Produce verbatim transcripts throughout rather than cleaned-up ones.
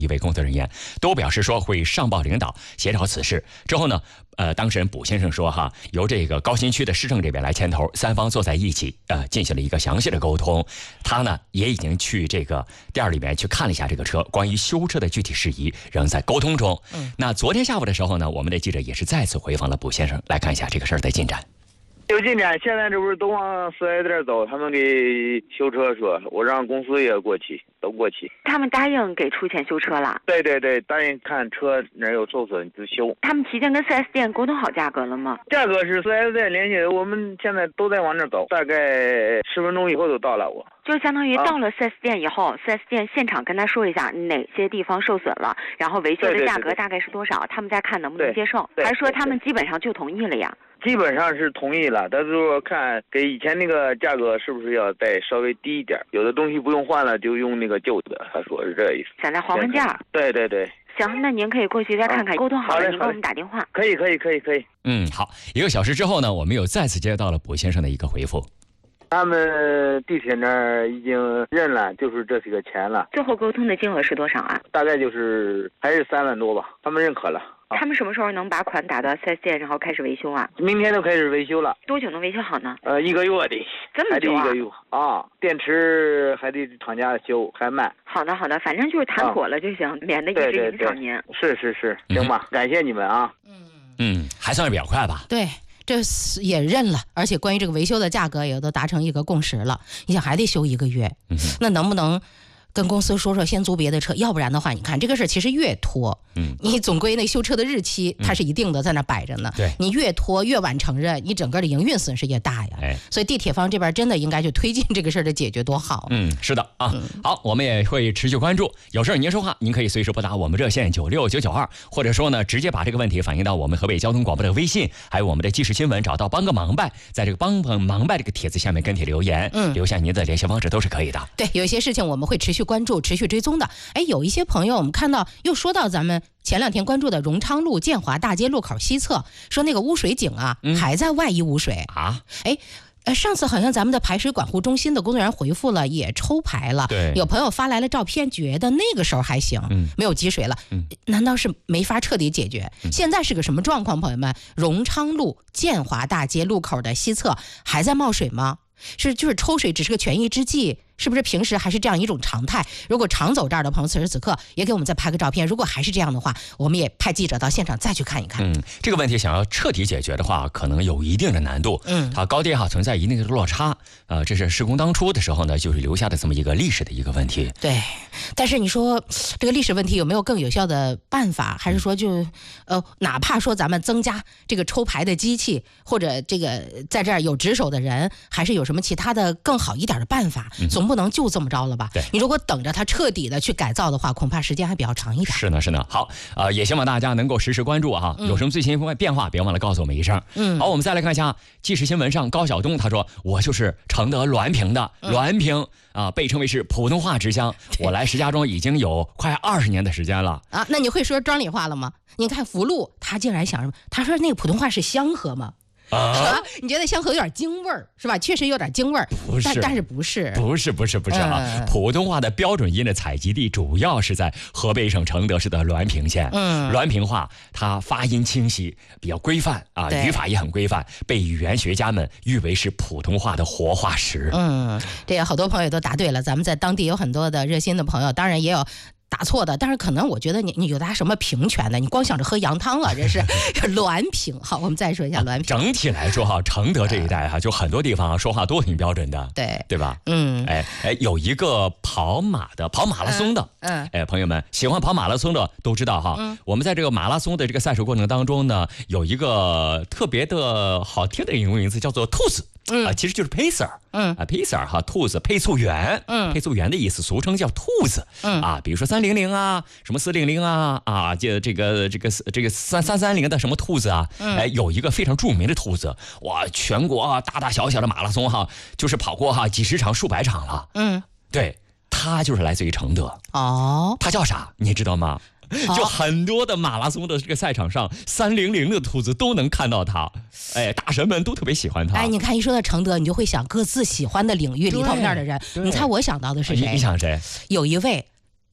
一位工作人员都表示说会上报领导协调此事。之后呢，呃，当事人卜先生说哈，由这个高新区的市政这边来牵头，三方坐在一起，呃，进行了一个详细的沟通。他呢也已经去这个店里面去看了一下这个车，关于修车的具体事宜仍在沟通中。嗯，那昨天下午的时候呢，我们的记者也是再次回访了卜先生，来看一下这个事儿的进展。 有进展，现在这不是都往四 S 店走，他们给修车说，我让公司也过去，都过去。 他们答应给出钱修车了？ 对对对，答应看车哪有受损就修。 他们提前跟 四 S 店沟通好价格了吗？ 价格是四 S 店联系的，我们现在都在往那走，大概十分钟以后就到了。我就相当于到了 四 S 店以后，啊、四 S 店现场跟他说一下哪些地方受损了，然后维修的价格大概是多少，他们再看能不能接受，还是说他们基本上就同意了呀？ 基本上是同意了，但是说看给以前那个价格是不是要再稍微低一点，有的东西不用换了就用那个旧的，他说是这意思。 想再还还价？ 对对对。 行，那您可以过去再看看，啊、沟通好了您给我们打电话。 可以可以可以可以。 嗯，好，一个小时之后呢，我们又再次接到了卜先生的一个回复。 他们地铁那儿已经认了，就是这些个钱了。 最后沟通的金额是多少啊？ 大概就是还是三万多吧，他们认可了。 他们什么时候能把款打到 四 S 店，然后开始维修啊？ 明天就开始维修了。 多久能维修好呢？ 呃，一个月得。 这么久啊？ 还得一个月啊！电池还得厂家修，还慢。 好的好的，反正就是谈妥了就行，啊、免得一直影响您。 是是是，行吧，嗯、感谢你们啊。 嗯嗯，还算是比较快吧？ 对。这也认了，而且关于这个维修的价格也都达成一个共识了。你想还得修一个月，嗯、那能不能跟公司说说先租别的车？要不然的话，你看这个事其实越拖，嗯，你总归那修车的日期它是一定的，在那摆着呢。对、嗯，你越拖越晚承认，你整个的营运损失越大呀。哎，所以地铁方这边真的应该去推进这个事儿的解决，多好。 嗯，是的啊。嗯、好，我们也会持续关注。有事您说话，您可以随时拨打我们热线九六九九二，或者说呢，直接把这个问题反映到我们河北交通广播的微信，还有我们的即时新闻，找到帮个忙呗，在这个帮帮忙呗这个帖子下面跟帖留言，嗯，留下您的联系方式都是可以的。 对，有一些事情我们会持续关注、持续追踪的。哎，有一些朋友我们看到又说到咱们前两天关注的荣昌路建华大街路口西侧，说那个污水井啊、嗯、还在外溢污水啊。哎，呃，上次好像咱们的排水管护中心的工作人员回复了，也抽排了。对，有朋友发来了照片，觉得那个时候还行，嗯、没有积水了。嗯，难道是没法彻底解决？嗯、现在是个什么状况？朋友们，荣昌路建华大街路口的西侧还在冒水吗？是就是抽水只是个权宜之计，是不是平时还是这样一种常态？如果常走这儿的朋友，此时此刻也给我们再拍个照片。如果还是这样的话，我们也派记者到现场再去看一看。 嗯，这个问题想要彻底解决的话，可能有一定的难度。嗯，它高低哈存在一定的落差。呃，这是施工当初的时候呢，就是留下的这么一个历史的一个问题。 对，但是你说这个历史问题有没有更有效的办法？还是说就呃，哪怕说咱们增加这个抽排的机器，或者这个在这儿有值守的人，还是有什么其他的更好一点的办法？嗯、总不能就这么着了吧？对，你如果等着它彻底的去改造的话，恐怕时间还比较长一点。 是呢，是呢。好，呃，也希望大家能够实时关注哈、嗯，有什么最新变化，别忘了告诉我们一声。嗯，好，我们再来看一下即时新闻上，高晓东他说：“我就是承德滦平的，滦平啊、呃，被称为是普通话之乡。我来石家庄已经有快二十年的时间了啊。那你会说庄里话了吗？你看福禄，他竟然想什么？他说那个普通话是香河吗？”啊，你觉得香河有点京味儿是吧？确实有点京味儿，不是，但但是不是， 不是，不是，不是啊！嗯、普通话的标准音的采集地主要是在河北省承德市的滦平县。嗯，滦平话它发音清晰，比较规范啊，语法也很规范，被语言学家们誉为是普通话的活化石。 嗯，这个好多朋友都答对了，咱们在当地有很多的热心的朋友，当然也有打错的，但是可能我觉得你你有的什么平权的，你光想着喝羊汤了，这是滦平。好，我们再说一下滦平。 整体来说哈，承德这一带哈，就很多地方说话都挺标准的， 对对吧？ 嗯， 哎哎，有一个跑马的跑马拉松的，嗯，哎，朋友们喜欢跑马拉松的都知道哈，嗯，我们在这个马拉松的这个赛事过程当中呢，有一个特别的好听的一个名字叫做兔子。嗯啊，其实就是 pacer， 嗯啊 pacer 哈，兔子配速员，嗯，配速员的意思，俗称叫兔子，嗯啊，比如说三零零啊，什么四零零啊，啊，这这个这个这个三三三零的什么兔子啊，嗯，哎，有一个非常著名的兔子，哇，全国啊大大小小的马拉松哈，就是跑过哈几十场、数百场了，嗯，对，他就是来自于承德，哦，他叫啥？你知道吗？就很多的马拉松的这个赛场上，三零零的兔子都能看到它，哎，大神们都特别喜欢它。 哎，你看一说到承德，你就会想各自喜欢的领域里头面的人。你猜我想到的是谁？ 你想谁？ 有一位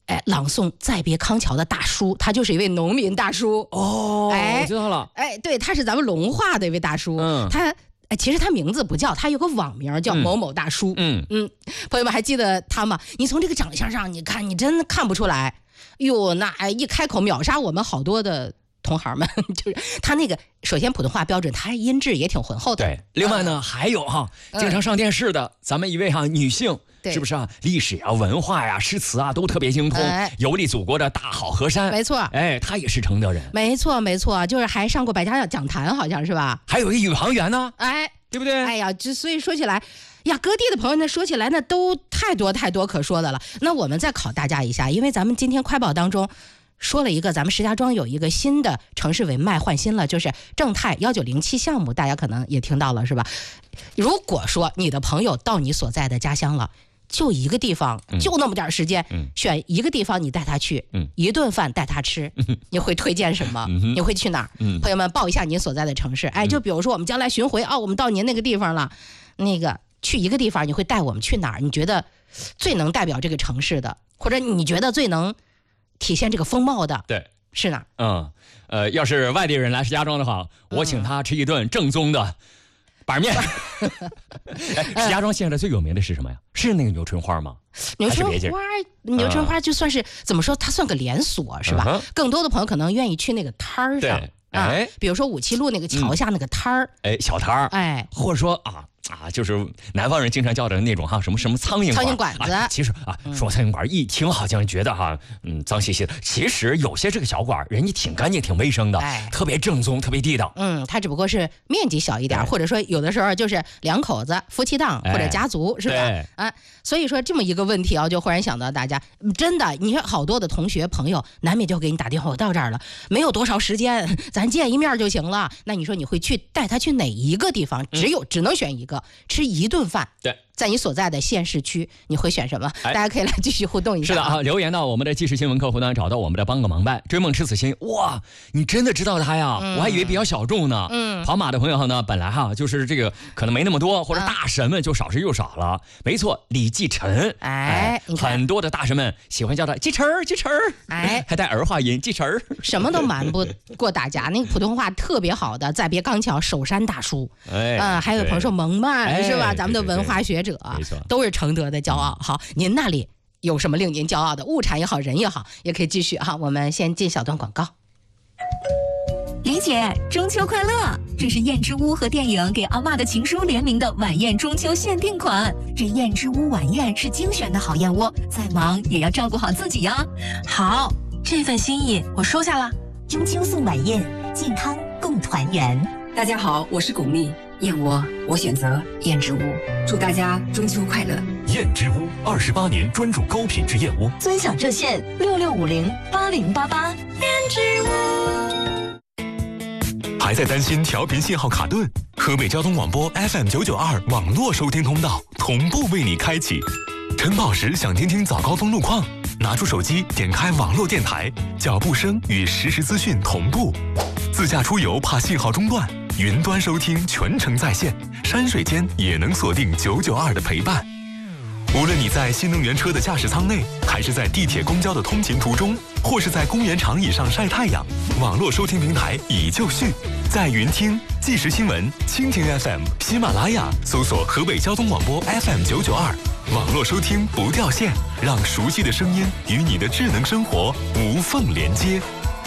哎，朗诵《再别康桥》的大叔，他就是一位农民大叔。 哦，哎，我知道了。 哎，对，他是咱们龙化的一位大叔。嗯，他哎，其实他名字不叫，他有个网名叫某某大叔。嗯嗯，朋友们还记得他吗？你从这个长相上，你看，你真的看不出来。哟，那哎，一开口秒杀我们好多的同行们，就是他那个，首先普通话标准，他音质也挺浑厚的。 对，另外呢，嗯、还有哈，经常上电视的，嗯、咱们一位哈女性。是不是啊？历史啊、文化呀、啊、诗词啊，都特别精通，哎、游历祖国的大好河山。 没错， 哎，他也是承德人。 没错，没错，就是还上过百家讲坛，好像是吧？ 还有一个宇航员呢， 哎， 对不对？ 哎呀，这所以说起来呀，各地的朋友呢，说起来呢，都太多太多可说的了。那我们再考大家一下，因为咱们今天快报当中说了一个，咱们石家庄有一个新的城市文脉换新了，就是正泰一九零七项目，大家可能也听到了，是吧？如果说你的朋友到你所在的家乡了。就一个地方，嗯、就那么点时间，嗯、选一个地方，你带他去，嗯、一顿饭带他吃，嗯、你会推荐什么？嗯、你会去哪儿？嗯、朋友们报一下您所在的城市。哎，就比如说我们将来巡回啊、哦，我们到您那个地方了，那个去一个地方，你会带我们去哪儿？你觉得最能代表这个城市的，或者你觉得最能体现这个风貌的， 对， 是哪儿？ 嗯，呃，要是外地人来石家庄的话，我请他吃一顿正宗的。板面，石家庄现在最有名的是什么呀？是那个牛春花吗？ 牛春花，牛春花就算是、嗯、怎么说，它算个连锁是吧？嗯、更多的朋友可能愿意去那个摊儿上，哎、啊，比如说五七路那个桥下那个摊儿、 嗯，哎，小摊儿， 哎， 或者说啊。啊，就是南方人经常叫的那种哈，什么什么苍蝇馆， 苍蝇馆子。 啊、其实啊， 嗯、 说苍蝇馆一听好像觉得哈，嗯，脏兮兮的。其实有些这个小馆人家挺干净、挺卫生的，哎，特别正宗、特别地道。 嗯，它只不过是面积小一点，或者说有的时候就是两口子、夫妻档或者家族，哎、是吧？啊，所以说这么一个问题啊，就忽然想到大家，真的，你说好多的同学朋友，难免就给你打电话，我到这儿了，没有多少时间，咱见一面就行了。那你说你会去带他去哪一个地方？只有、嗯、只能选一个，吃一顿饭。 对， 在你所在的县市区，你会选什么？哎、大家可以来继续互动一下。 是的啊，留言到我们的即时新闻客户端，找到我们的帮个忙办。追梦赤子心，哇，你真的知道他呀？嗯、我还以为比较小众呢。嗯，跑马的朋友呢，本来哈就是这个可能没那么多，或者大神们就少之又少了。嗯、没错，李继晨， 哎， 哎很多的大神们喜欢叫他继晨儿，继晨儿，哎，还带儿化音，继晨儿， 什么都瞒不过大家。那个普通话特别好的，再别康桥首山大叔，哎，嗯、呃，还有朋友说蒙曼、哎、是吧？咱们的文化学者。没错，都是承德的骄傲。好，您那里有什么令您骄傲的物产也好，人也好，也可以继续哈。我们先进小段广告。 李姐，中秋快乐！这是燕之屋和电影给阿嬷的情书联名的晚宴中秋限定款。这燕之屋晚宴是精选的好燕窝，再忙也要照顾好自己呀。 好，这份心意我收下了。 中秋送晚宴，健康共团圆。 大家好，我是巩俐。燕窝，我选择燕之屋。祝大家中秋快乐！ 燕之屋二十八年专注高品质燕窝， 尊享热线六六五零八零八八。燕之屋。还在担心调频信号卡顿？河北交通广播 F M 九九二网络收听通道同步为你开启。晨跑时想听听早高峰路况，拿出手机点开网络电台，脚步声与实时资讯同步。自驾出游怕信号中断，云端收听全程在线，山水间也能锁定九九二的陪伴。无论你在新能源车的驾驶舱内，还是在地铁公交的通勤途中，或是在公园长椅上晒太阳，网络收听平台已就绪。在云听、即时新闻、蜻蜓 F M、喜马拉雅搜索河北交通广播 F M 九九二，网络收听不掉线，让熟悉的声音与你的智能生活无缝连接。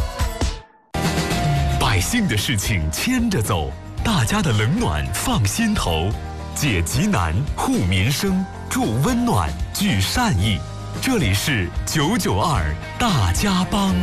百姓的事情牵着走，大家的冷暖放心头，解急难、护民生、助温暖、聚善意。这里是九九二大家帮。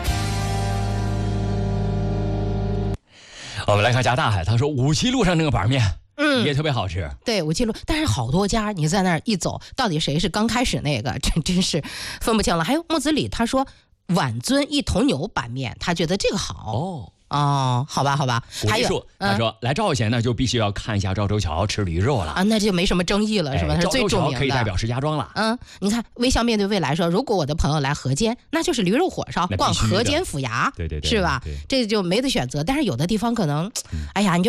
我们来看家大海，他说五七路上那个板面，嗯，也特别好吃。 对，五七路，但是好多家，你在那儿一走，到底谁是刚开始那个，真真是分不清了。还有木子李，他说碗尊一头牛板面，他觉得这个好哦。哦，好吧，好吧。 还有，他说、嗯、来赵县呢，就必须要看一下赵州桥吃驴肉了啊，那就没什么争议了，是吧？它、哎、是最著名的， 可以代表石家庄了。 嗯，你看微笑面对未来说，如果我的朋友来河间，那就是驴肉火烧，逛河间府衙， 对对对， 是吧？ 对对对， 这就没得选择。但是有的地方可能，哎呀，你就是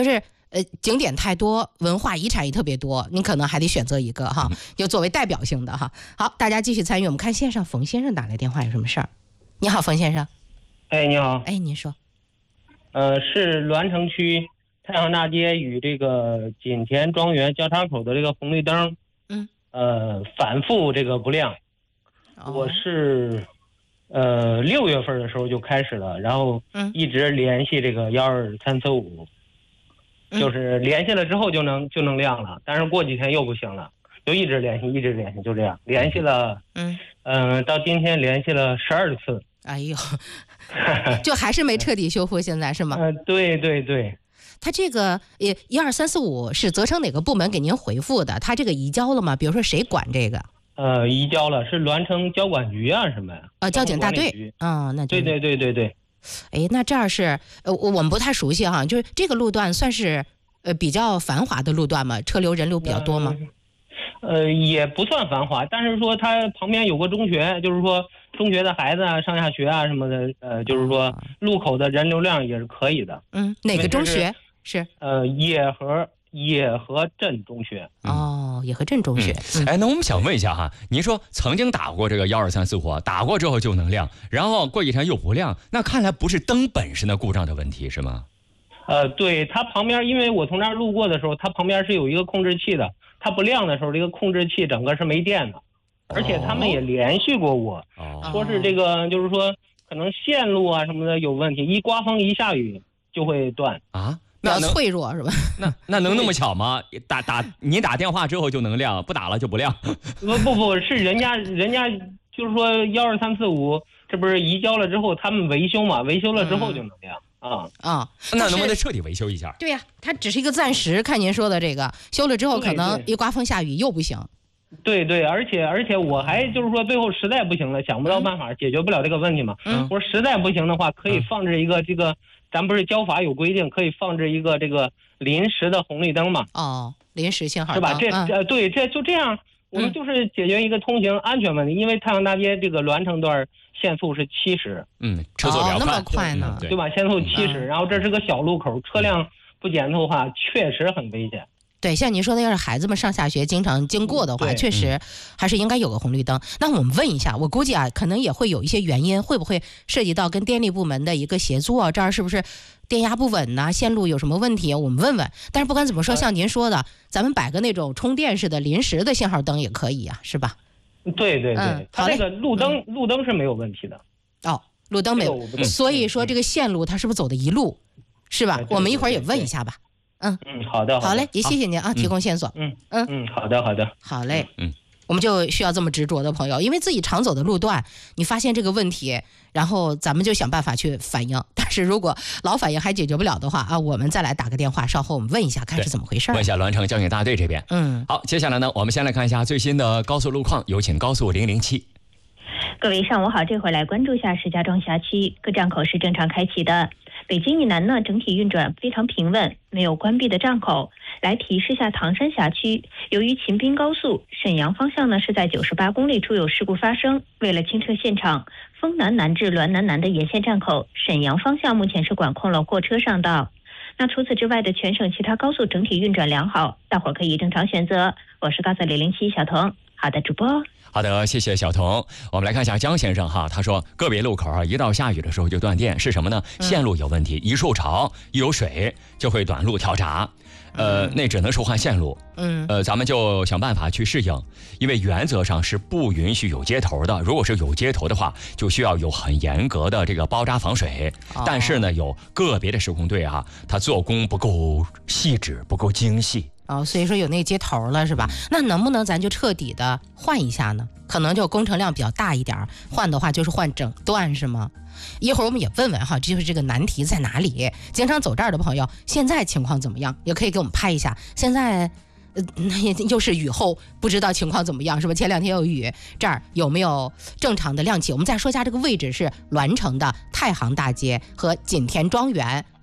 呃，景点太多，文化遗产也特别多，你可能还得选择一个哈，就作为代表性的哈。好，大家继续参与。我们看线上冯先生打来电话有什么事儿？你好，冯先生。 哎，你好。 哎，您说。 呃，是栾城区太行大街与这个锦田庄园交叉口的这个红绿灯， 嗯， 呃，反复这个不亮。 哦、 我是呃六月份的时候就开始了，然后一直联系这个幺二三四五。就是联系了之后就能就能亮了，但是过几天又不行了，就一直联系一直联系，就这样联系了， 嗯嗯、呃，到今天联系了十二次。 哎呦，就还是没彻底修复，现在是吗？ 呃，对对对。 他这个呃一二三四五是责成哪个部门给您回复的？他这个移交了吗？比如说谁管这个？ 呃，移交了，是栾城交管局啊什么呀？ 啊，交警大队。啊、哦，那就对对对对对。 哎，那这儿是呃，我我们不太熟悉哈，就是这个路段算是呃比较繁华的路段吗？车流人流比较多吗？ 呃，呃也不算繁华，但是说它旁边有个中学，就是说中学的孩子啊上下学啊什么的，呃，就是说路口的人流量也是可以的。 嗯，哪个中学是？ 呃，野河野河镇中学。 哦，野河镇中学。 嗯嗯、哎，那我们想问一下哈，您说曾经打过这个幺二三四五，打过之后就能亮，然后过几天又不亮，那看来不是灯本身的故障的问题是吗？ 呃，对，它旁边，因为我从那儿路过的时候，它旁边是有一个控制器的，它不亮的时候，这个控制器整个是没电的，而且他们也联系过我， 哦、 说是这个就是说可能线路啊什么的有问题，一刮风一下雨就会断啊。 比较脆弱是吧？ 那那能那么巧吗？打打你打电话之后就能亮，不打了就不亮？ 不不不是人家人家就是说幺二三四五，这不是移交了之后他们维修嘛？维修了之后就能亮。啊啊， 那能不能彻底维修一下？ 对呀、啊，它只是一个暂时，看您说的这个修了之后，可能一刮风下雨又不行。 对对，而且而且我还就是说，最后实在不行了，想不到办法，嗯、解决不了这个问题嘛。嗯，我说实在不行的话，可以放置一个这个，嗯、咱不是交法有规定，可以放置一个这个临时的红绿灯嘛。 哦，临时信号灯是吧？这呃、嗯、对，这就这样，我们就是解决一个通行安全问题，嗯、因为太行大街这个栾城段限速是七十， 嗯，车速比较快， 哦、那么快呢， 对吧？限速七十，然后这是个小路口，车辆不减速的话，确实很危险。 对，像您说的，要是孩子们上下学经常经过的话，确实还是应该有个红绿灯。那我们问一下，我估计啊，可能也会有一些原因，会不会涉及到跟电力部门的一个协作？这儿是不是电压不稳呐、啊？线路有什么问题？我们问问。但是不管怎么说，像您说的，咱们摆个那种充电式的临时的信号灯也可以啊，是吧？ 对对对，嗯、它这个路灯、嗯、路灯是没有问题的。 哦，路灯没有， 这个、 所以说这个线路它是不是走的一路，是吧？我们一会儿也问一下吧。嗯嗯，好的， 好嘞，也谢谢您啊，提供线索。 嗯嗯嗯，好的好的， 好嘞， 嗯， 我们就需要这么执着的朋友，因为自己常走的路段，你发现这个问题，然后咱们就想办法去反映。但是如果老反映还解决不了的话啊，我们再来打个电话，稍后我们问一下看是怎么回事。 问一下栾城交警大队这边。 嗯， 好，接下来呢，我们先来看一下最新的高速路况，有请高速零零七。 各位上午好，这会儿来关注一下石家庄辖区各站口是正常开启的。北京以南呢，整体运转非常平稳，没有关闭的站口。来提示下唐山辖区，由于秦滨高速沈阳方向呢是在九十八公里处有事故发生，为了清撤现场，丰南南至滦南南的沿线站口，沈阳方向目前是管控了货车上道。那除此之外的全省其他高速整体运转良好，大伙儿可以正常选择。我是高速零零七小童，好的，主播。 好的，谢谢小童。我们来看一下江先生哈，他说个别路口啊，一到下雨的时候就断电，是什么呢？线路有问题，一受潮一有水就会短路跳闸，呃，那只能是换线路。 嗯， 呃，咱们就想办法去适应，因为原则上是不允许有接头的。如果是有接头的话，就需要有很严格的这个包扎防水。 哦、 但是呢，有个别的施工队啊，他做工不够细致，不够精细。 哦，所以说有那接头了是吧？那能不能咱就彻底的换一下呢？可能就工程量比较大一点，换的话就是换整段是吗？一会儿我们也问问哈，就是这个难题在哪里？经常走这儿的朋友，现在情况怎么样？也可以给我们拍一下。现在，呃，又是雨后，不知道情况怎么样是吧？前两天有雨，这儿有没有正常的亮起？我们再说一下这个位置是栾城的太行大街和锦田庄园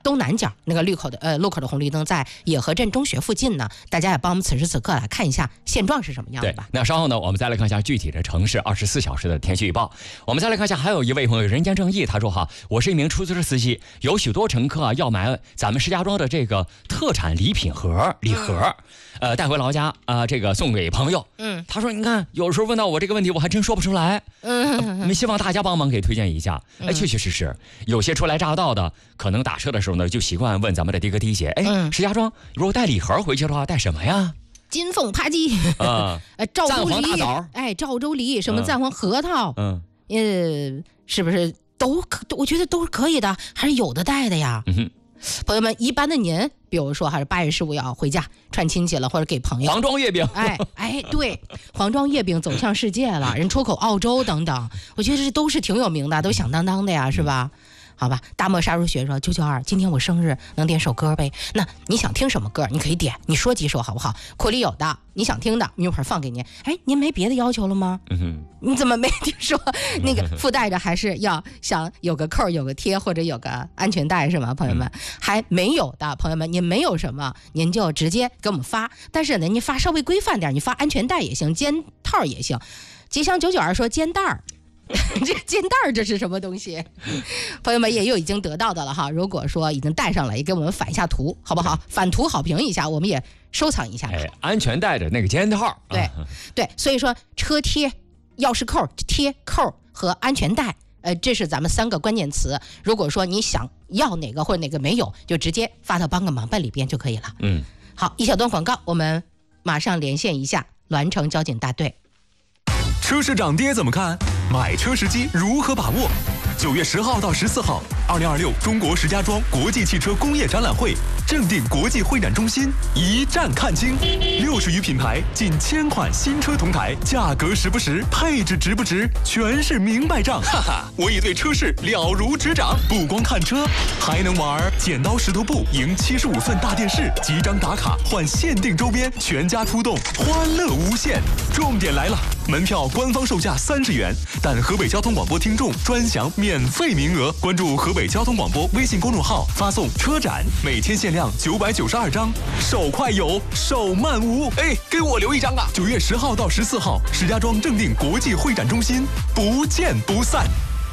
东南角那个路口的呃路口的红绿灯在野河镇中学附近呢，大家也帮我们此时此刻来看一下现状是什么样的吧。 那稍后呢，我们再来看一下具体的城市二十四小时的天气预报。我们再来看一下，还有一位朋友人间正义，他说哈，我是一名出租车司机，有许多乘客啊要买咱们石家庄的这个特产礼品盒礼盒，嗯、呃带回老家啊、呃，这个送给朋友。嗯，他说你看，有时候问到我这个问题，我还真说不出来。嗯，我们希望大家帮忙给推荐一下。哎，确确实实，有些初来乍到的，可能打车的时候呢，就习惯问咱们的的哥的姐，哎，嗯、石家庄如果带礼盒回去的话，带什么呀？ 金凤扒鸡啊，呃，赵州梨，哎，赵州梨，什么赞皇核桃，嗯，呃，是不是都可？我觉得都是可以的，还是有的带的呀。嗯哼，朋友们，一般的您，比如说还是八月十五要回家串亲戚了，或者给朋友黄庄月饼， 哎哎，对，黄庄月饼走向世界了，人出口澳洲等等，我觉得这都是挺有名的，都响当当的呀，是吧？嗯，好吧，大漠杀入雪说九九二，今天我生日，能点首歌呗？那你想听什么歌？你可以点，你说几首好不好？库里有的，你想听的，一会儿放给您。哎，您没别的要求了吗？嗯哼，你怎么没听说那个附带着还是要想有个扣、有个贴或者有个安全带是吗？朋友们，嗯、还没有的朋友们，您没有什么，您就直接给我们发。但是呢，您发稍微规范点，你发安全带也行，肩套也行。吉祥九九二说肩带儿。这肩带儿这是什么东西？朋友们也有已经得到的了哈。如果说已经带上了，也给我们反一下图，好不好？反图好评一下，我们也收藏一下。 哎，安全带着那个肩套。 对、啊、对，所以说车贴、钥匙扣、贴扣和安全带，呃，这是咱们三个关键词。如果说你想要哪个或者哪个没有，就直接发到帮个忙办里边就可以了。嗯，好，一小段广告，我们马上连线一下栾城交警大队。 车市涨跌怎么看？买车时机如何把握？九月十号到十四号，二零二六中国石家庄国际汽车工业展览会正定国际会展中心一站看清，六十余品牌，近千款新车同台，价格实不实，配置值不值，全是明白账。哈哈，我已对车市了如指掌，不光看车，还能玩剪刀石头布赢七十五寸大电视，几张打卡换限定周边，全家出动，欢乐无限。重点来了，门票官方售价三十元，但河北交通广播听众专享免费名额。关注河北交通广播微信公众号，发送车展，每天限量九百九十二张，手快有，手慢无。哎，给我留一张啊！九月十号到十四号，石家庄正定国际会展中心，不见不散。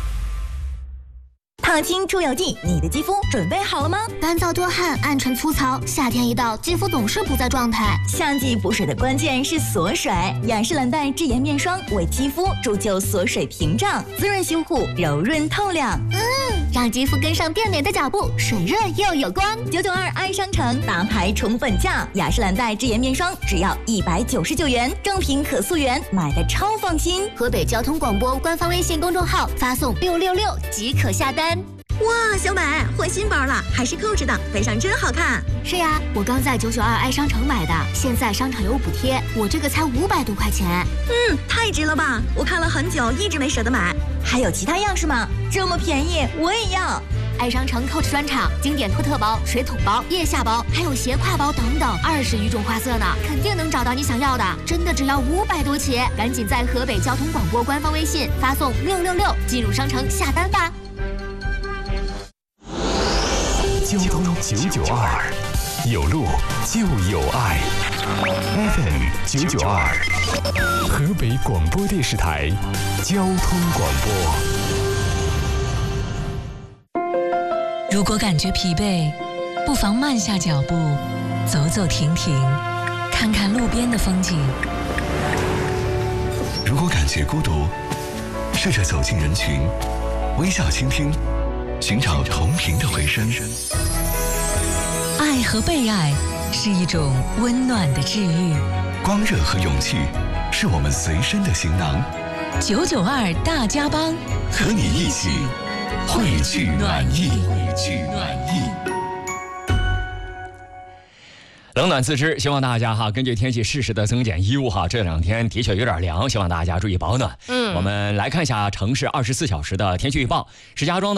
烫青出油剂，你的肌肤准备好了吗？ 干燥多汗，暗沉粗糙，夏天一到，肌肤总是不在状态。 夏季补水的关键是锁水，雅诗兰黛智颜面霜为肌肤铸就锁水屏障，滋润修护，柔润透亮。 嗯，让肌肤跟上变美的脚步，水润又有光。 九九二爱商城大牌宠粉价，雅诗兰黛智颜面霜只要一百九十九元，正品可溯源，买的超放心。 河北交通广播官方微信公众号发送六六六即可下单。 哇，小美换新包了，还是扣着的，背上真好看。 是呀，我刚在九九二爱商城买的，现在商场有补贴，我这个才五百多块钱。 嗯，太值了吧！我看了很久，一直没舍得买。还有其他样式吗？这么便宜，我也要。 爱商城 Coach 专场，经典托特包、水桶包、腋下包，还有斜挎包等等，二十余种花色呢，肯定能找到你想要的。真的只要五百多起，赶紧在河北交通广播官方微信发送六六六进入商城下单吧。 交通九九二，有路就有爱。F M 九九二，河北广播电视台交通广播。 如果感觉疲惫，不妨慢下脚步，走走停停，看看路边的风景。 如果感觉孤独，试着走进人群，微笑倾听，寻找同频的回声。 爱和被爱是一种温暖的治愈， 光热和勇气是我们随身的行囊。 九九二大家帮， 和你一起汇聚暖意，汇聚暖意。 冷暖自知，希望大家哈根据天气适时的增减衣物哈，这两天的确有点凉，希望大家注意保暖。嗯，我们来看一下城市二十四小时的天气预报。石家庄呢，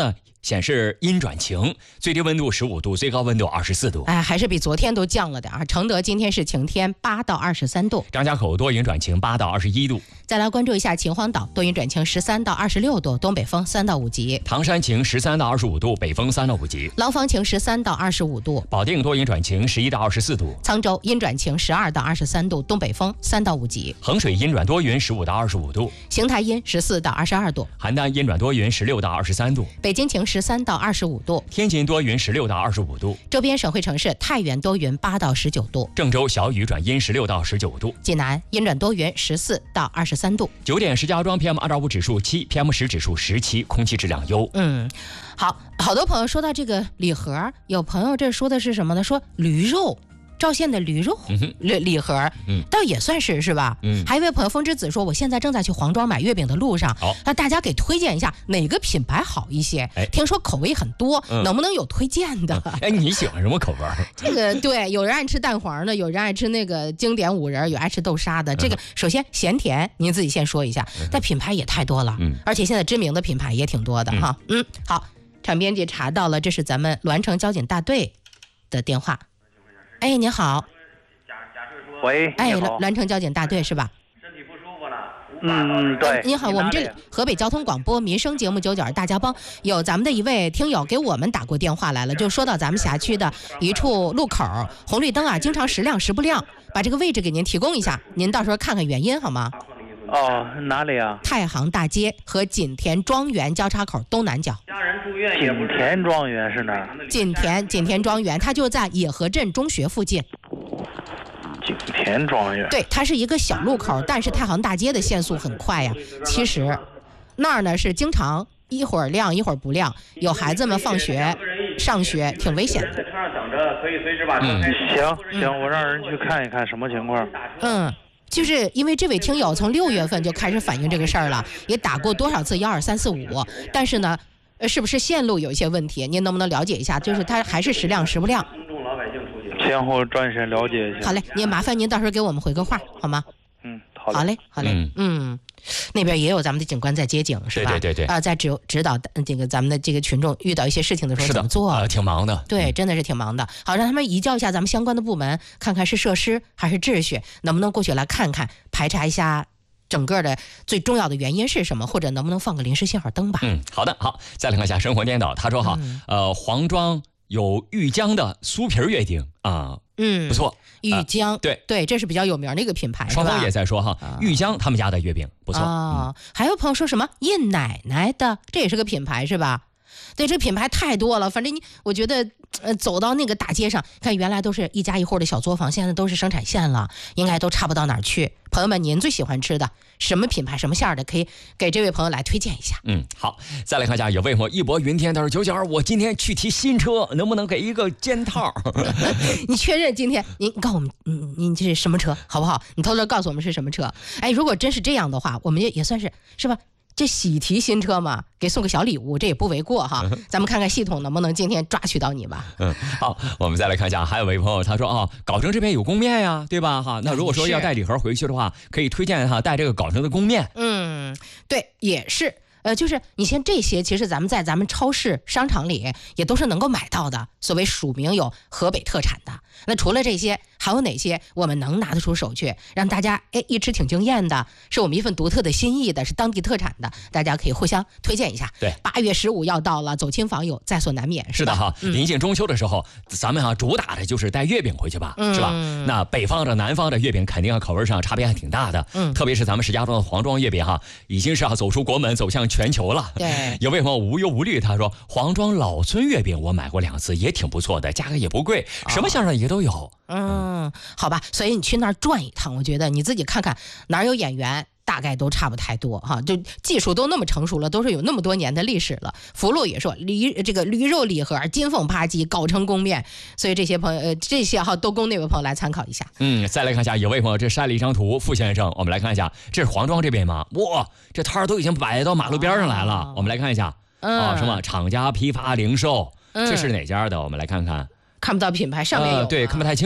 显示阴转晴，最低温度十五度，最高温度二十四度。 哎，还是比昨天都降了点啊。承德今天是晴天，八到二十三度。 张家口多云转晴，八到二十一度。 再来关注一下秦皇岛，多云转晴，十三到二十六度，东北风三到五级。 唐山晴，十三到二十五度，北风三到五级。 廊坊晴，十三到二十五度。 保定多云转晴，十一到二十四度。 沧州阴转晴，十二到二十三度，东北风三到五级。 衡水阴转多云，十五到二十五度。 邢台阴，十四到二十二度。 邯郸阴转多云，十六到二十三度。 北京晴，十三到二十五度。 天津多云，十六到二十五度。 周边省会城市太原多云，八到十九度。 郑州小雨转阴，十六到十九度。 济南阴转多云，十四到二十三度。 九点石家庄 P M 二点五 指数七 ，P M 十 指数十七，空气质量优。 嗯，好，好多朋友说到这个礼盒，有朋友这说的是什么呢？说驴肉。赵县的驴肉礼礼盒，嗯，倒也算是是吧？嗯，还有一位朋友风之子说，我现在正在去黄庄买月饼的路上，好，那大家给推荐一下哪个品牌好一些？哎，听说口味很多，嗯、能不能有推荐的？ 哎，你喜欢什么口味？ 这个对，有人爱吃蛋黄的，有人爱吃那个经典五仁，有爱吃豆沙的。这个首先咸甜，您自己先说一下，但品牌也太多了，嗯，而且现在知名的品牌也挺多的、嗯、哈。嗯，好，场编辑查到了，这是咱们栾城交警大队的电话。哎，您好。 喂， 哎，栾城交警大队是吧？ 身体不舒服了。嗯，对。 您好，我们这里河北交通广播民生节目九九二大家帮有咱们的一位听友给我们打过电话来了，就说到咱们辖区的一处路口红绿灯啊，经常时亮时不亮，把这个位置给您提供一下，您到时候看看原因好吗？ 哦，哪里啊？ 太行大街和锦田庄园交叉口东南角。 家人住院。锦田庄园是哪儿？ 锦田锦田庄园，它就在野河镇中学附近。 景田庄园， 对，它是一个小路口，但是太行大街的限速很快呀。其实那儿呢是经常一会儿亮一会儿不亮，有孩子们放学上学挺危险的。 在车上等着，可以随时把车开。行行，我让人去看一看什么情况。 嗯，就是因为这位听友从六月份就开始反映这个事儿了，也打过多少次幺二三四五，但是呢，是不是线路有一些问题？您能不能了解一下？就是它还是时亮时不亮。 先后专线了解一下。 好嘞，您麻烦您到时候给我们回个话好吗？ 嗯，好嘞， 好嘞，好嘞，嗯。嗯那边也有咱们的警官在接警，是吧？ 对对对对啊、呃，在指指导这个咱们的这个群众遇到一些事情的时候怎么做？ 呃，挺忙的。 对，真的是挺忙的。好，让他们移交一下咱们相关的部门，看看是设施还是秩序，能不能过去来看看，排查一下整个的最重要的原因是什么，或者能不能放个临时信号灯吧？ 嗯，好的，好，再来看一下生活颠倒。他说哈，嗯、呃，黄庄有玉江的酥皮月饼啊。嗯，不错， 玉江、 呃、对对，这是比较有名的一个品牌。 双方也在说哈，啊、玉江他们家的月饼不错啊、 哦嗯。还有朋友说什么印奶奶的，这也是个品牌是吧？对，这品牌太多了，反正你我觉得，呃，走到那个大街上，看原来都是一家一户的小作坊，现在都是生产线了，应该都差不到哪儿去。朋友们，您最喜欢吃的什么品牌、什么馅儿的，可以给这位朋友来推荐一下。 嗯，好，再来看一下，有位朋友义薄云天，他说九九二，我今天去提新车，能不能给一个肩套？ 你确认今天您告诉我们，嗯，您这是什么车，好不好？你偷偷告诉我们是什么车。哎，如果真是这样的话，我们也也算是是吧？这喜提新车嘛，给送个小礼物，这也不为过哈。咱们看看系统能不能今天抓取到你吧。 嗯，好，我们再来看一下，还有位朋友他说啊，藁城这边有公面呀，对吧？哈，那如果说要带礼盒回去的话，可以推荐哈带这个藁城的公面。 嗯，对，也是。呃，就是你像这些，其实咱们在咱们超市、商场里也都是能够买到的。所谓署名有河北特产的，那除了这些，还有哪些我们能拿得出手去，让大家哎一吃挺惊艳的，是我们一份独特的心意的，是当地特产的，大家可以互相推荐一下。 对， 八月十五要到了，走亲访友在所难免。是是的哈，临近中秋的时候，咱们啊主打的就是带月饼回去吧，嗯、是吧？那北方的、南方的月饼肯定口味上差别还挺大的，嗯，特别是咱们石家庄的黄庄月饼哈，已经是要走出国门，走向全球了。 对， 有位朋友无忧无虑，他说黄庄老村月饼我买过两次，也挺不错的，价格也不贵，什么馅儿的也都有。 嗯，好吧，所以你去那儿转一趟，我觉得你自己看看哪儿有眼缘，大概都差不太多哈，就技术都那么成熟了，都是有那么多年的历史了。福禄也说驴这个驴肉礼盒、金凤扒鸡、藁城公面，所以这些朋友呃这些哈都供那位朋友来参考一下。 嗯，再来看一下，有位朋友这晒了一张图，傅先生，我们来看一下，这是黄庄这边吗？哇，这摊儿都已经摆到马路边上来了，哦、我们来看一下，嗯、啊，什么厂家批发零售，嗯、这是哪家的？我们来看看。 看不到品牌，上面有、啊呃、对，看不太清楚。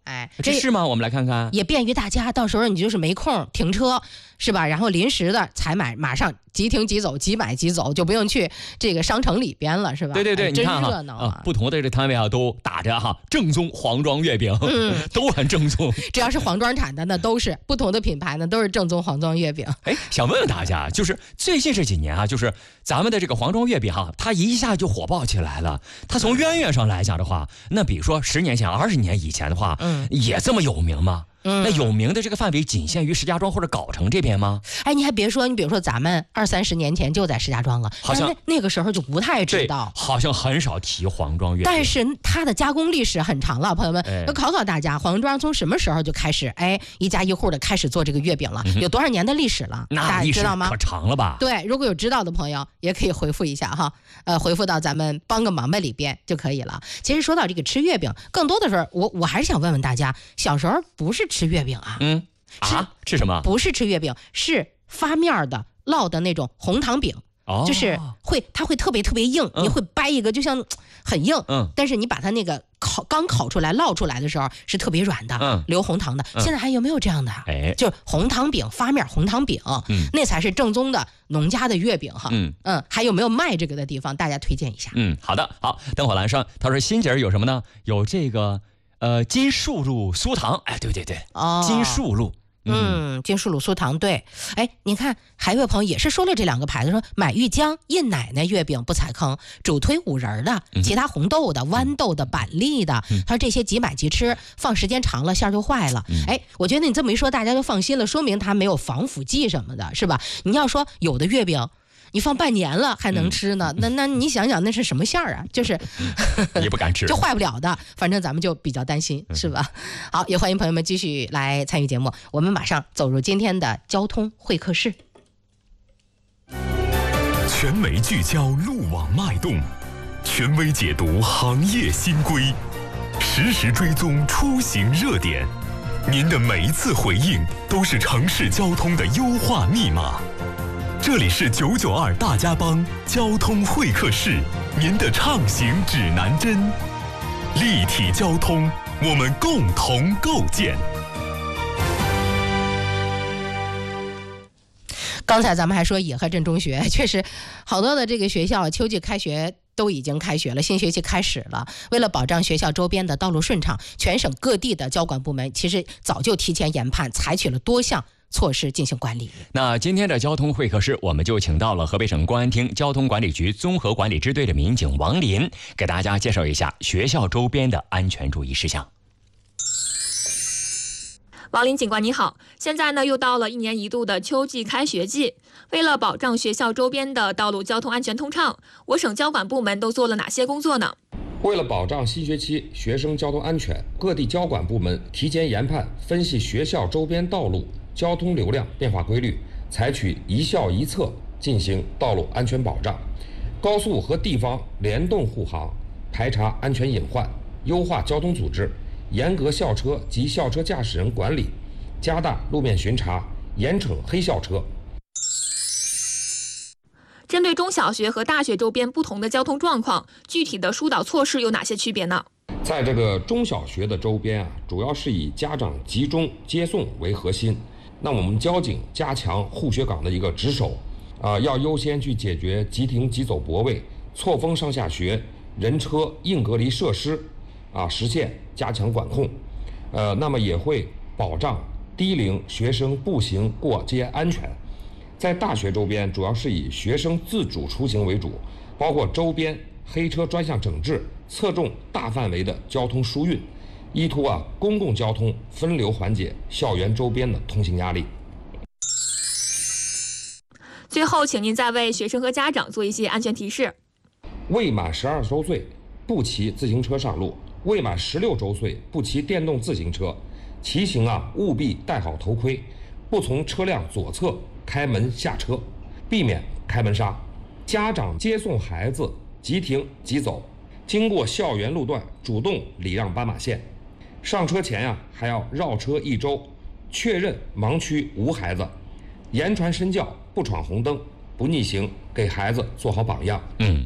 哎， 这是吗？我们来看看， 也便于大家，到时候你就是没空停车，是吧？然后临时的采买，马上即停即走，即买即走，就不用去这个商城里边了，是吧？ 对对对， 哎、 你看哈， 真热闹啊！ 不同的这摊位啊，都打着哈正宗黄庄月饼，嗯，都很正宗。 只要是黄庄产的，那都是不同的品牌呢，都是正宗黄庄月饼。 哎，想问问大家，就是最近这几年啊，就是咱们的这个黄庄月饼哈，它一下就火爆起来了。它从渊源上来讲的话，那比如说十年前、二十年以前的话，嗯，也这么有名吗？嗯，那有名的这个范围仅限于石家庄或者藁城这边吗？ 哎，你还别说，你比如说咱们二三十年前就在石家庄了， 好像那, 那个时候就不太知道， 好像很少提黄庄月饼。 但是它的加工历史很长了，朋友们，要、哎、考考大家，黄庄从什么时候就开始，哎，一家一户的开始做这个月饼了？嗯、有多少年的历史了？ 那大家知道吗？ 可长了吧？ 对，如果有知道的朋友，也可以回复一下哈，呃，回复到咱们帮个忙吧里边就可以了。其实说到这个吃月饼，更多的时候，我我还是想问问大家，小时候不是吃月饼啊？ 嗯。啊，吃什么？ 不是吃月饼，是发面的烙的那种红糖饼，哦、就是会它会特别特别硬，嗯、你会掰一个就像很硬，嗯，但是你把它那个烤刚烤出来烙出来的时候是特别软的，嗯，流红糖的。嗯、现在还有没有这样的？哎，就是红糖饼发面红糖饼，嗯，那才是正宗的农家的月饼哈，嗯嗯，还有没有卖这个的地方？大家推荐一下。 嗯，好的，好，灯火阑珊，他说新节有什么呢？有这个呃金树露酥糖，哎，对对对，哦，金树露。 嗯，金树卤酥糖对，哎，你看还有位朋友也是说了这两个牌子，说买玉江印奶奶月饼不踩坑，主推五仁的，其他红豆的、豌豆的、板栗的，他说这些即买即吃，放时间长了馅儿就坏了。哎，我觉得你这么一说，大家就放心了，说明它没有防腐剂什么的，是吧？你要说有的月饼你放半年了还能吃呢，嗯、那那你想想那是什么馅儿啊？就是也不敢吃， 就坏不了的。反正咱们就比较担心，是吧？好，也欢迎朋友们继续来参与节目。我们马上走入今天的交通会客室。 全媒聚焦路网脉动，权威解读行业新规，实时追踪出行热点。您的每一次回应都是城市交通的优化密码。这里是九九二大家帮交通会客室，您的畅行指南针，立体交通，我们共同构建。 刚才咱们还说野河镇中学，确实好多的这个学校秋季开学都已经开学了，新学期开始了。为了保障学校周边的道路顺畅，全省各地的交管部门其实早就提前研判，采取了多项措施进行管理。 那今天的交通会客室，我们就请到了河北省公安厅交通管理局综合管理支队的民警王林，给大家介绍一下学校周边的安全注意事项。 王林警官你好，现在呢又到了一年一度的秋季开学季，为了保障学校周边的道路交通安全通畅，我省交管部门都做了哪些工作呢？ 为了保障新学期学生交通安全，各地交管部门提前研判分析学校周边道路交通流量变化规律，采取一校一策进行道路安全保障，高速和地方联动护航，排查安全隐患，优化交通组织，严格校车及校车驾驶人管理，加大路面巡查，严惩黑校车。 针对中小学和大学周边不同的交通状况，具体的疏导措施有哪些区别呢？ 在这个中小学的周边啊，主要是以家长集中接送为核心。那我们交警加强护学岗的一个值守，啊、呃，要优先去解决急停急走泊位、错峰上下学、人车硬隔离设施，啊，实现加强管控。呃，那么也会保障低龄学生步行过街安全。在大学周边，主要是以学生自主出行为主，包括周边黑车专项整治，侧重大范围的交通疏运，依托啊公共交通分流，缓解校园周边的通行压力。 最后，请您再为学生和家长做一些安全提示。 未满十二周岁不骑自行车上路，未满十六周岁不骑电动自行车，骑行啊务必戴好头盔，不从车辆左侧开门下车，避免开门刹。家长接送孩子即停即走，经过校园路段主动礼让斑马线，上车前呀、啊、还要绕车一周，确认盲区无孩子，言传身教，不闯红灯，不逆行，给孩子做好榜样。 嗯，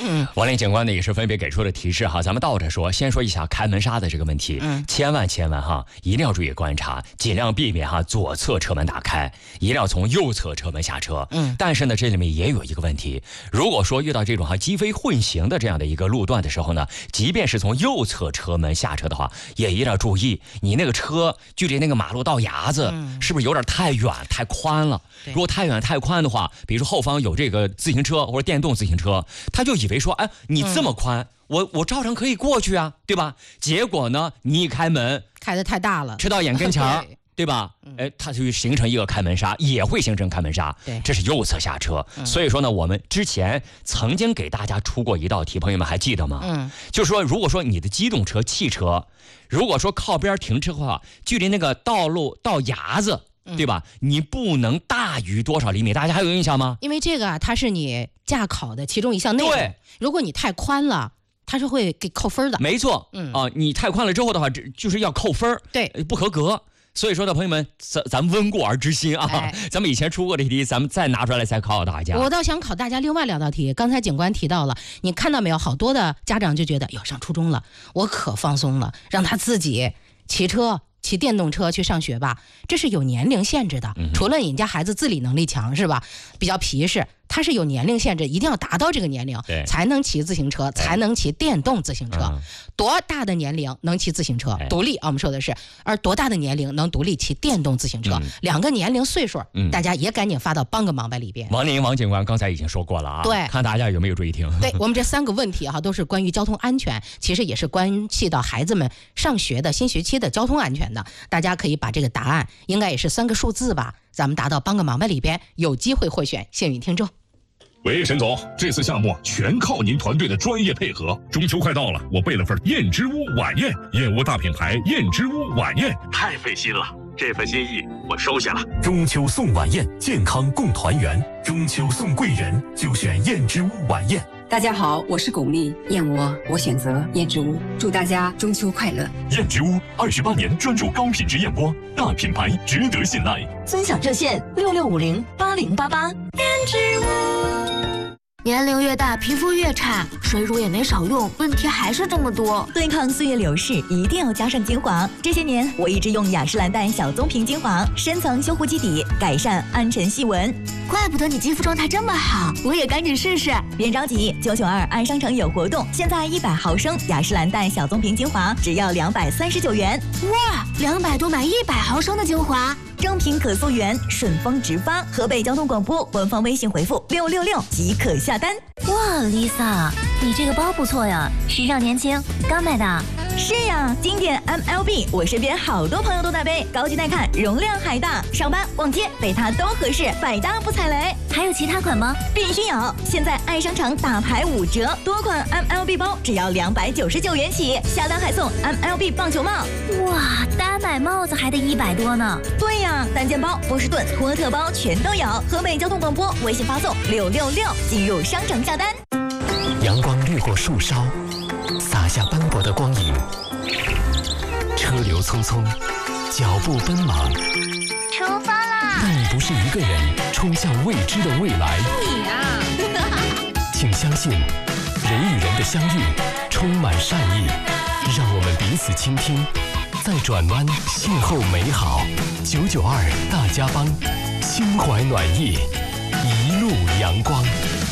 嗯，王林警官呢也是分别给出了提示哈，咱们倒着说，先说一下开门刹的这个问题，嗯，千万千万哈，一定要注意观察，尽量避免哈左侧车门打开，一定要从右侧车门下车。嗯，但是呢，这里面也有一个问题，如果说遇到这种哈机非混行的这样的一个路段的时候呢，即便是从右侧车门下车的话，也一定要注意，你那个车距离那个马路道牙子是不是有点太远太宽了？如果太远太宽的话，比如说后方有这个自行车或者电动自行车，他就以为说，哎，你这么宽，嗯、我我照常可以过去啊，对吧？结果呢，你一开门， 开得太大了， 车到眼跟前儿。对吧？哎，它就形成一个开门刹，也会形成开门刹。对，这是右侧下车。嗯、所以说呢，我们之前曾经给大家出过一道题，朋友们还记得吗？嗯，就是说，如果说你的机动车、汽车，如果说靠边停车的话，距离那个道路道牙子，对吧？嗯、你不能大于多少厘米？大家还有印象吗？ 因为这个啊，它是你驾考的其中一项内容。对，如果你太宽了。它是会给扣分的。 没错，嗯啊，你太宽了之后的话，这就是要扣分， 对， 不合格。所以说呢，朋友们，咱咱们温故而知新啊，哎、咱们以前出过这题，咱们再拿出来再考考大家。 我倒想考大家另外两道题。刚才警官提到了，你看到没有？好多的家长就觉得，哟，上初中了，我可放松了，让他自己骑车。骑电动车去上学吧，这是有年龄限制的。嗯、除了你家孩子自理能力强是吧，比较皮实，它是有年龄限制，一定要达到这个年龄才能骑自行车，才能骑电动自行车。嗯、多大的年龄能骑自行车？独立啊，我们说的是，而多大的年龄能独立骑电动自行车？嗯、两个年龄岁数，嗯、大家也赶紧发到帮个忙吧里边。 王林王警官刚才已经说过了啊， 对， 看大家有没有注意听。 对我们这三个问题哈，都是关于交通安全，其实也是关系到孩子们上学的新学期的交通安全的，大家可以把这个答案，应该也是三个数字吧，咱们答到帮个忙吧里边，有机会获选幸运听众。 喂，沈总，这次项目全靠您团队的专业配合。中秋快到了，我备了份燕之屋晚宴，燕窝大品牌燕之屋晚宴，太费心了，这份心意我收下了。 中秋送晚宴，健康共团圆。中秋送贵人，就选燕之屋晚宴。 大家好，我是巩俐，燕窝我选择燕之屋，祝大家中秋快乐。 燕之屋二十八年专注高品质燕窝，大品牌值得信赖。 尊享热线六六五零八零八八。燕之屋。 年龄越大，皮肤越差，水乳也没少用，问题还是这么多。 对抗岁月流逝，一定要加上精华。这些年，我一直用雅诗兰黛小棕瓶精华，深层修护基底，改善暗沉细纹。 怪不得你肌肤状态这么好，我也赶紧试试。 别着急，九九二爱商城有活动，现在一百毫升雅诗兰黛小棕瓶精华只要两百三十九元。 哇，两百多买一百毫升的精华。 正品可溯源，顺丰直发。河北交通广播官方微信回复六六六即可下单。 哇 ，Lisa， 你这个包不错呀，时尚年轻，刚买的。 是呀，经典 M L B， 我身边好多朋友都在背，高级耐看，容量还大，上班逛街背它都合适，百搭不踩雷。 还有其他款吗？ 必须有！现在爱商场大牌五折，多款 M L B 包只要两百九十九元起，下单还送 M L B 棒球帽。 哇，单买帽子还得一百多呢。 对呀，单肩包、波士顿、托特包全都有。河北交通广播微信发送六六六，进入商城下单。 阳光掠过树梢，洒下斑驳的光影。车流匆匆，脚步奔忙。 出发啦！ 但你不是一个人冲向未知的未来。 你啊！ 请相信，人与人的相遇充满善意，让我们彼此倾听，在转弯邂逅美好。九九二大家帮，心怀暖意，一路阳光。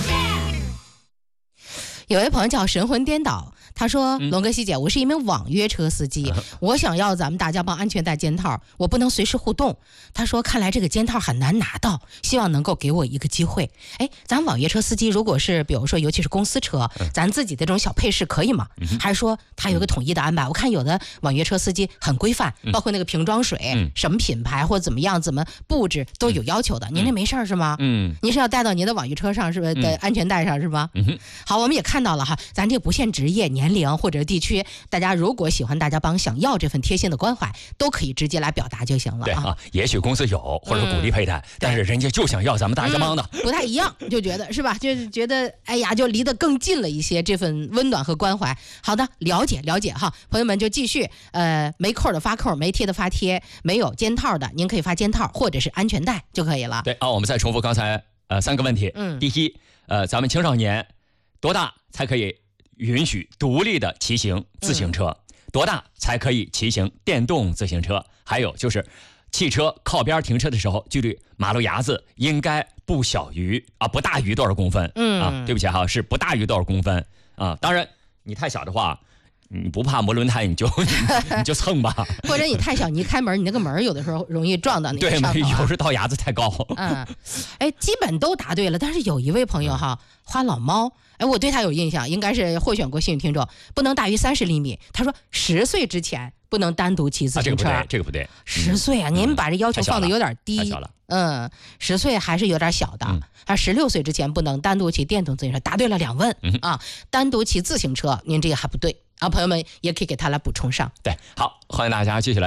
有位朋友叫神魂颠倒，他说：“龙哥、西姐，我是一名网约车司机，我想要咱们大家帮安全带肩套，我不能随时互动。”他说：“看来这个肩套很难拿到，希望能够给我一个机会。”哎，咱网约车司机如果是比如说，尤其是公司车，咱自己的这种小配饰可以吗？还是说他有个统一的安排？我看有的网约车司机很规范，包括那个瓶装水，什么品牌或者怎么样，怎么布置都有要求的。您这没事是吗？嗯，您是要带到您的网约车上是不是的安全带上是吗？嗯，好，我们也看。看到了哈，咱这不限职业、年龄或者地区，大家如果喜欢大家帮，想要这份贴心的关怀，都可以直接来表达就行了。 对啊，也许公司有或者鼓励佩戴，嗯、但是人家就想要咱们大家帮的， 嗯、不太一样，就觉得是吧？就是觉得哎呀，就离得更近了一些，这份温暖和关怀。好的，了解了解哈，朋友们就继续呃，没扣的发扣，没贴的发贴，没有肩套的，您可以发肩套或者是安全带就可以了。 对啊，我们再重复刚才呃三个问题。嗯，第一，呃，咱们青少年。 多大才可以允许独立的骑行自行车？嗯、多大才可以骑行电动自行车？还有就是，汽车靠边停车的时候，距离马路牙子应该不小于啊，不大于多少公分？嗯啊，对不起哈，是不大于多少公分啊？当然，你太小的话。你不怕磨轮胎，你就你就蹭吧。 或者你太小，你一开门，你那个门有的时候容易撞到你。 对，有时到牙子太高。 嗯，哎，基本都答对了。但是有一位朋友哈，花老猫，哎，我对他有印象，应该是获选过幸运听众。不能大于三十厘米。他说十岁之前不能单独骑自行车。 啊、这个不对，这个不对。 十岁啊，嗯、您把这要求放的有点低。 太小了。 嗯，十岁还是有点小的。嗯、他十六岁之前不能单独骑电动自行车，答对了两问、嗯、啊。单独骑自行车，您这个还不对。啊，朋友们也可以给他来补充上。 对，好，欢迎大家继续来。